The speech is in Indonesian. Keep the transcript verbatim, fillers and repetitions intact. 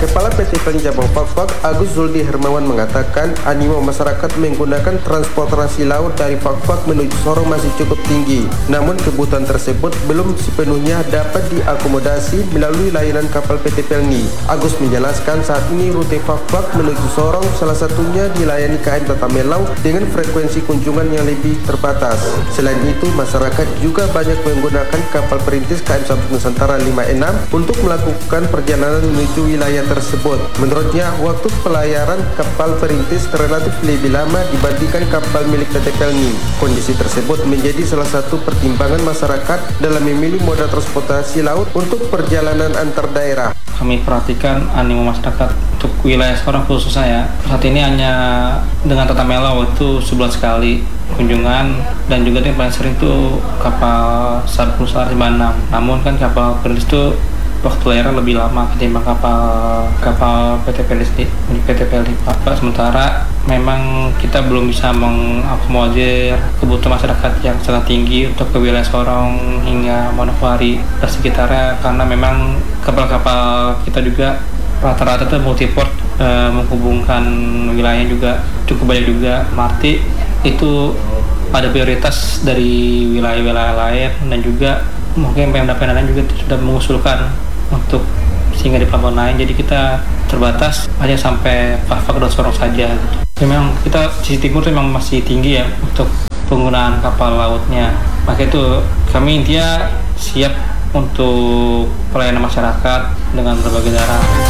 Kepala P T Pelni Cabang Fak-Fak Agus Zuldi Hermawan mengatakan animo masyarakat menggunakan transportasi laut dari Fak-Fak menuju Sorong masih cukup tinggi. Namun kebutuhan tersebut belum sepenuhnya dapat diakomodasi melalui layanan kapal P T Pelni. Agus menjelaskan saat ini rute Fak-Fak menuju Sorong salah satunya dilayani K M Tatamelau dengan frekuensi kunjungan yang lebih terbatas. Selain itu, masyarakat juga banyak menggunakan kapal perintis K M Sabuk Nusantara lima enam untuk melakukan perjalanan menuju wilayah tersebut. Menurutnya, waktu pelayaran kapal perintis relatif lebih lama dibandingkan kapal milik P T Pelni. Kondisi tersebut menjadi salah satu pertimbangan masyarakat dalam memilih moda transportasi laut untuk perjalanan antar daerah. Kami perhatikan animo masyarakat untuk wilayah Sorong khususnya ya. Saat ini hanya dengan Tatamelau itu sebulan sekali kunjungan, dan juga yang paling sering itu kapal Sabuk Nusantara lima enam. Namun kan kapal perintis itu waktu layaran lebih lama ketimbang kapal kapal P T Pelni di P T Pelni Pak. Sementara memang kita belum bisa mengakomodir kebutuhan masyarakat yang sangat tinggi untuk ke wilayah Sorong hingga Manokwari dan sekitarnya, karena memang kapal-kapal kita juga rata-rata itu multiport, e, menghubungkan wilayahnya juga cukup banyak juga. Marti itu ada prioritas dari wilayah-wilayah lain, dan juga mungkin Pemda Pemda juga sudah mengusulkan untuk sehingga di pelabuhan lain, jadi kita terbatas hanya sampai Fak-Fak dan Sorong saja. Memang kita sisi timur itu memang masih tinggi ya untuk penggunaan kapal lautnya. Maka itu kami intinya siap untuk pelayanan masyarakat dengan berbagai cara.